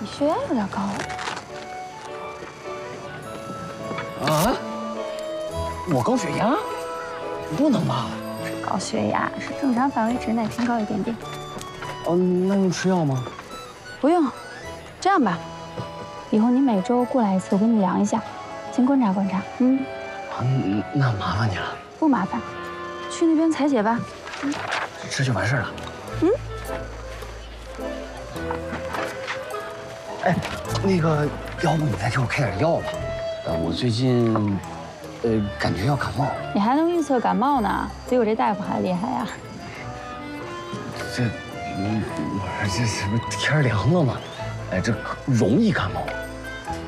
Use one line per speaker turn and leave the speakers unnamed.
你血压有点高
啊！我高血压？不能吧？
高血压是正常范围之内，偏高一点点。
哦，那用吃药吗？
不用，这样吧，以后你每周过来一次，我给你量一下，先观察观察。
啊，那麻烦你了。
不麻烦，去那边采血吧。
这就完事儿了。哎，那个，要不你再给我开点药吧？我最近，感觉要感冒。
你还能预测感冒呢，比我这大夫还厉害呀。
这，我说这不天凉了吗？哎，这容易感冒。